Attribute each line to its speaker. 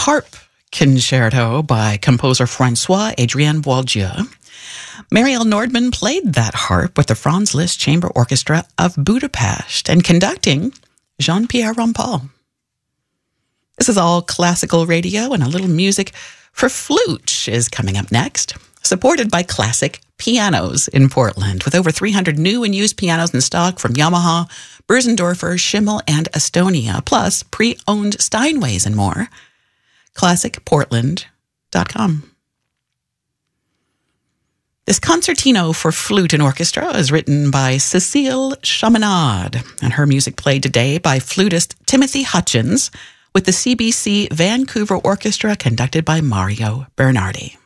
Speaker 1: Harp Concerto by composer Francois-Adrien Boieldieu. Marielle Nordman played that harp with the Franz Liszt Chamber Orchestra of Budapest and conducting Jean-Pierre Rampal. This is all classical radio, and a little music for flute is coming up next, supported by Classic Pianos in Portland, with over 300 new and used pianos in stock from Yamaha, Bösendorfer, Schimmel, and Estonia, plus pre-owned Steinways and more. ClassicPortland.com. This concertino for flute and orchestra is written by Cécile Chaminade, and her music played today by flutist Timothy Hutchins with the CBC Vancouver Orchestra conducted by Mario Bernardi.